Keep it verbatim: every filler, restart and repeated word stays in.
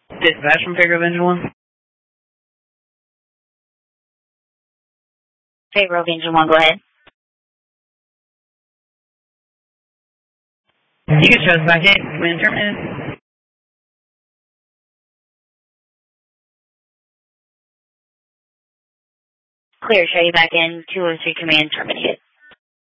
Dispatch from Fayegrove Engine one. Fayegrove Engine one, go ahead. You can show us back in. Wind terminated. Clear, show you back in. two oh three command terminated.